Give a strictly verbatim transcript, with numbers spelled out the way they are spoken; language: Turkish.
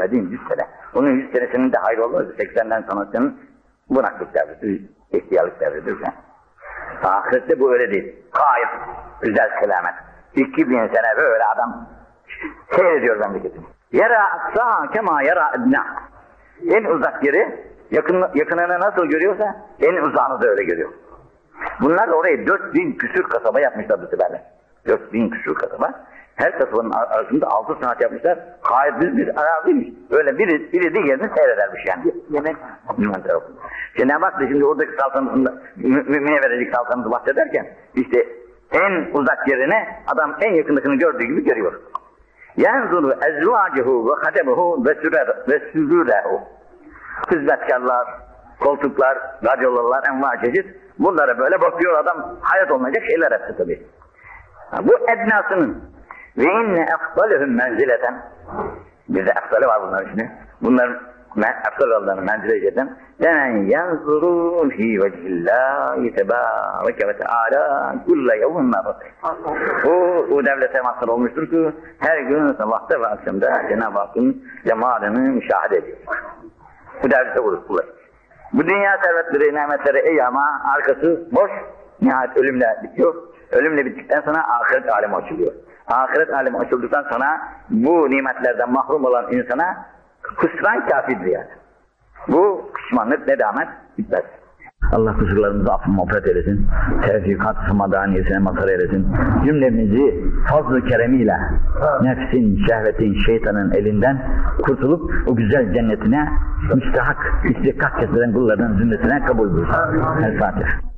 verdiğin yüz sene. Onun yüz senesinin de hayır olmaz. seksenden sonrasının bunaklık devridir, ihtiyarlık devridir. Yani. Ahirette bu öyle değil. Hayır, güzel selamet. iki bin sene böyle adam seyrediyor memleketini. Yara aksa kema yara edna. En uzak yeri yakın, yakınını nasıl görüyorsa en uzağını da öyle görüyor. Bunlar orayı dört bin küsür kasaba yapmışlar bu seferler. Dört bin küsür kasaba. Her kasabanın arasında altı saat yapmışlar. Hayır bir araziymiş. Öyle biri, biri diğerini seyredermiş yani. Yemek. Cenab-ı Hak da şimdi oradaki saltanatında, mümine verecek saltanatı bahsederken işte en uzak yerine adam en yakındakini gördüğü gibi görüyor. Yenzuru ezvacehu ve hademuhu ve sürürehu. Hizmetkarlar, koltuklar, radyolarlar, enva çeşit. Bunlara böyle bakıyor adam, hayat olmayacak şeyler hepsi tabii. Bu ednasının ve inne efdalühüm menzileten. Bir de efdali var bunların şimdi. Bunların efdal olanlarını menzile eden demen yanzurun fi vecihillâhi tebâreke ve teâlâ kulle yevmin mâratı. O, o devlete mazhar olmuştur ki her gün sabahta ve akşamda Cenab-ı Hakk'ın cemalini müşahede ediyor. Bu devlete vurur. Bu dünya servetleri, nimetleri ey ama arkası boş, nihayet ölümle bitiyor. Ölümle bittikten sonra ahiret alemi açılıyor. Ahiret alemi açıldıktan sonra bu nimetlerden mahrum olan insana hüsran kâfidir yani. Bu pişmanlık, nedamet bitmez. Allah kusurlarımızı affı mağfiret eylesin. Tevfikat-ı madaniyesine mazhar eylesin. Cümlemizi fazl-ı keremiyle nefsin, şehvetin, şeytanın elinden kurtulup o güzel cennetine müstehak, istihkak kesilen kullarının zümresine kabul buyursun. El Fatiha.